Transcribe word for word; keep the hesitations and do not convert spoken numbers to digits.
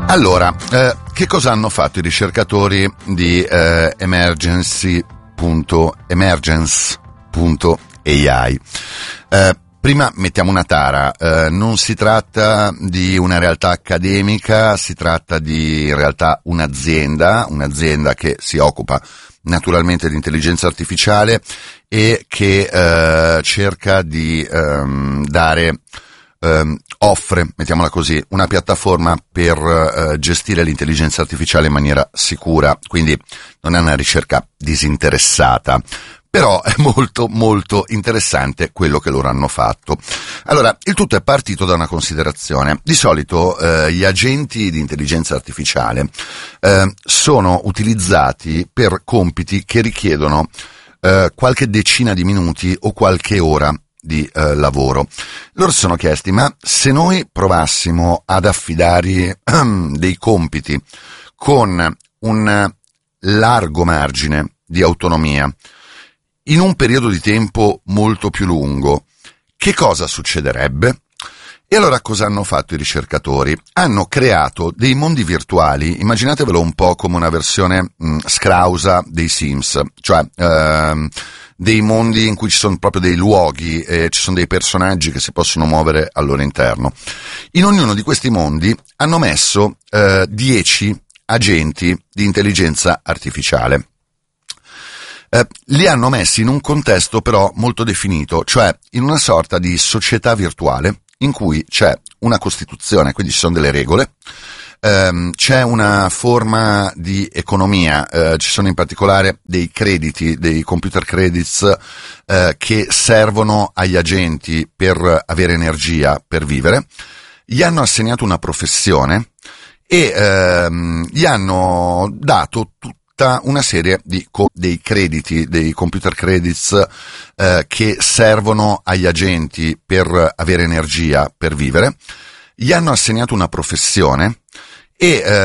Allora, eh, che cosa hanno fatto i ricercatori di eh, emergency punto emergence punto A I? Eh, prima mettiamo una tara, eh, non si tratta di una realtà accademica, si tratta di in realtà un'azienda, un'azienda che si occupa naturalmente di intelligenza artificiale e che eh, cerca di ehm, dare Um, offre, mettiamola così, una piattaforma per uh, gestire l'intelligenza artificiale in maniera sicura, quindi non è una ricerca disinteressata, però è molto molto interessante quello che loro hanno fatto. Allora, il tutto è partito da una considerazione. Di solito uh, gli agenti di intelligenza artificiale uh, sono utilizzati per compiti che richiedono uh, qualche decina di minuti o qualche ora di eh, lavoro. Loro si sono chiesti: ma se noi provassimo ad affidare dei compiti con un largo margine di autonomia in un periodo di tempo molto più lungo, che cosa succederebbe? E allora cosa hanno fatto i ricercatori? Hanno creato dei mondi virtuali, immaginatevelo un po' come una versione mh, scrausa dei Sims, cioè ehm, dei mondi in cui ci sono proprio dei luoghi e ci sono dei personaggi che si possono muovere al loro interno. In ognuno di questi mondi hanno messo eh, dieci agenti di intelligenza artificiale. Eh, li hanno messi in un contesto però molto definito, cioè in una sorta di società virtuale in cui c'è una costituzione, quindi ci sono delle regole, ehm, c'è una forma di economia, eh, ci sono in particolare dei crediti, dei computer credits eh, che servono agli agenti per avere energia per vivere. Gli hanno assegnato una professione e ehm, gli hanno dato tutto una serie di co- dei crediti, dei computer credits eh, che servono agli agenti per avere energia per vivere. Gli hanno assegnato una professione e eh,